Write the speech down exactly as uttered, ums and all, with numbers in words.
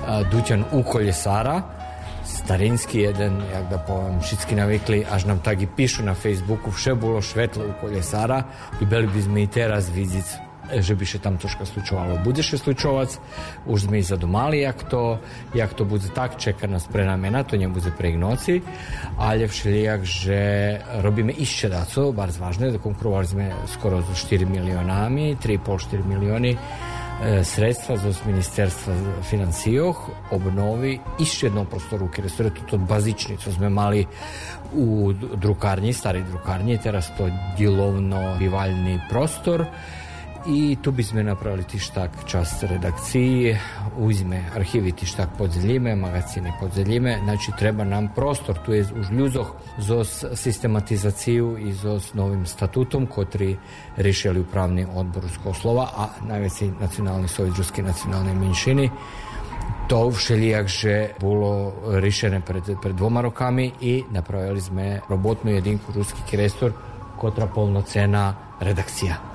Dućan u Koljesara, starinski jeden, jak da povem, všetky navikli, až nám tak i píšu na Facebooku, vše bolo švetlo u Koljesara i bili by sme i teraz vidiť, že by še tam troška slučovalo. Bude še slučovac, už sme i zadomali, jak to, jak to bude tak, čeka nas prenamena, to nebude pre noci, ale všelijak, že robíme ešte daco, bar zvažné, da konkurovali sme skoro so štyri miliónami, tri i pol do štyri milióny sredstva z ministerstva financijoh obnovi ešte jednom prostoru, kjer je to bazični, co sme mali u drukarni, stari drukarni, teraz to dilovno bivaljni prostor. I tu bi sme napravili tištak čast redakciji, uzme arhivi tištak podzeljime, magazine podzeljime, znači treba nam prostor, tu je už ľuzoch zos sistematizaciju i zos novim statutom, kotri rišeli upravni odbor z Koslova, a najveći nacionalni sovjet ruske nacionalne menšiny. To všelijak, že bolo rišené pred, pred dvoma rokami i napravili sme robotnu jedinku ruski krestor, kotra polnocena redakcija.